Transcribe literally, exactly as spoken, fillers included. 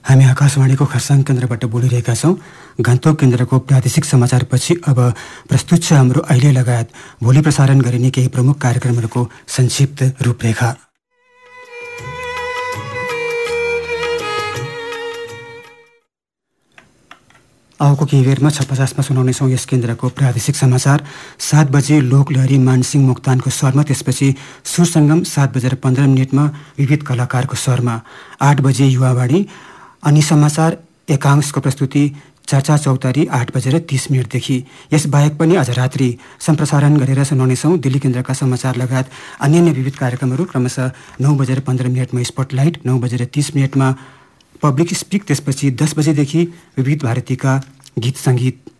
हामी आकाशवाणीको खरसाङ केन्द्रबाट बोलिरहेका छौँ। गान्तोक केन्द्रको प्रादेशिक समाचारपछि अब प्रस्तुत छ हाम्रो अहिले लगायत भोलि प्रसारण गरिने केही प्रमुख कार्यक्रमहरूको संक्षिप्त रूपरेखा। आवको केही बेरमा छ पचासमा सुनाउनेछौँ यस केन्द्रको प्रादेशिक समाचार। सात बजे लोकलहरी मानसिंह मोक्तानको स्वरमा, त्यसपछि सुरसङ्गम सात बजेर पन्ध्र मिनटमा विविध कलाकारको स्वरमा। आठ बजे युवावाणी अनि समाचार एकांशको प्रस्तुति चर्चा चौतारी आठ बजेर तीस मिनटदेखि। यसबाहेक पनि आज रात्रि सम्प्रसारण गरेर सुनाउनेछौँ दिल्ली केन्द्रका समाचार लगायत अन्य अन्य विविध कार्यक्रमहरू। क्रमशः नौ बजेर पन्ध्र मिनटमा स्पटलाइट, नौ बजेर तीस मिनटमा पब्लिक स्पिक, त्यसपछि दस बजेदेखि विविध भारतीका गीत सङ्गीत